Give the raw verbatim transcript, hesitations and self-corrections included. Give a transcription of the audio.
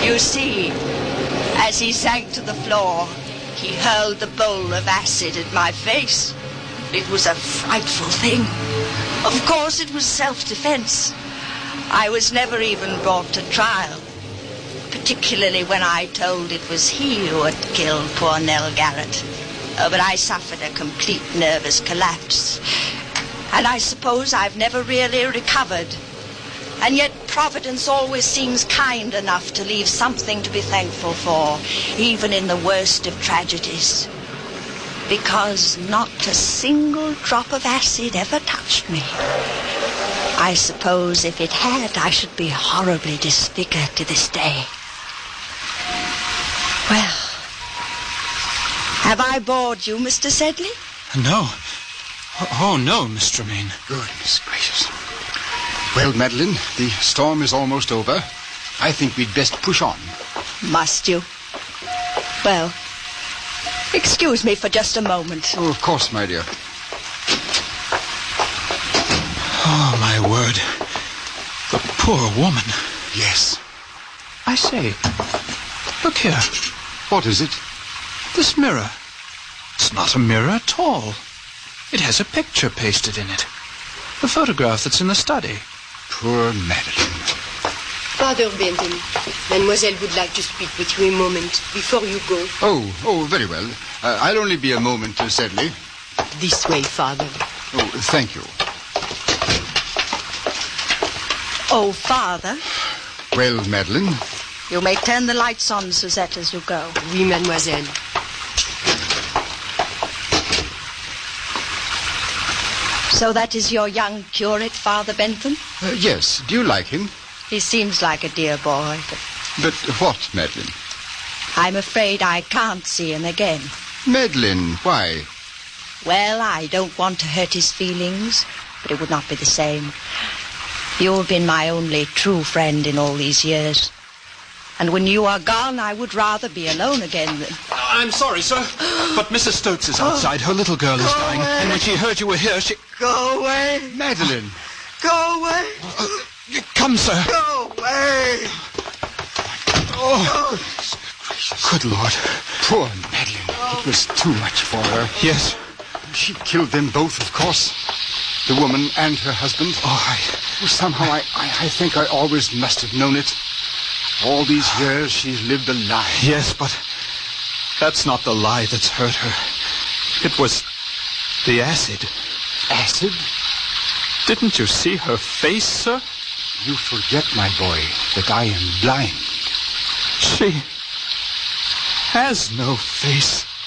You see, as he sank to the floor, he hurled the bowl of acid at my face. It was a frightful thing. Of course, it was self-defense. I was never even brought to trial, particularly when I told it was he who had killed poor Nell Garrett. Oh, but I suffered a complete nervous collapse. And I suppose I've never really recovered. And yet Providence always seems kind enough to leave something to be thankful for, even in the worst of tragedies. Because not a single drop of acid ever touched me. I suppose if it had, I should be horribly disfigured to this day. Well, have I bored you, Mister Sedley? No. Oh, no, Miss Tremaine. Goodness gracious. Well, Madeline, the storm is almost over. I think we'd best push on. Must you? Well, excuse me for just a moment. Oh, of course, my dear. Oh, my word. The poor woman. Yes. I say, look here. What is it? This mirror. It's not a mirror at all. It has a picture pasted in it. The photograph that's in the study. Poor Madeline. Father Benton, Mademoiselle would like to speak with you a moment before you go. Oh, oh, very well. Uh, I'll only be a moment, uh, Sedley. This way, Father. Oh, thank you. Oh, Father. Well, Madeline. You may turn the lights on, Suzette, as you go. Oui, Mademoiselle. So that is your young curate, Father Bentham? Uh, yes. Do you like him? He seems like a dear boy, but... But what, Madeline? I'm afraid I can't see him again. Madeline, why? Well, I don't want to hurt his feelings, but it would not be the same. You have been my only true friend in all these years. And when you are gone, I would rather be alone again than... I'm sorry, sir, but Missus Stokes is outside. Her little girl is dying, and when she heard you were here, she... Go away. Madeline. Go away. Uh, come, sir. Go away. Oh, good Lord. Poor Madeline. It was too much for her. Yes. She killed them both, of course. The woman and her husband. Oh, I... Somehow I, I, I think I always must have known it. All these years she's lived a lie. Yes, but that's not the lie that's hurt her. It was the acid. Acid? Didn't you see her face, sir? You forget, my boy, that I am blind. She has no face.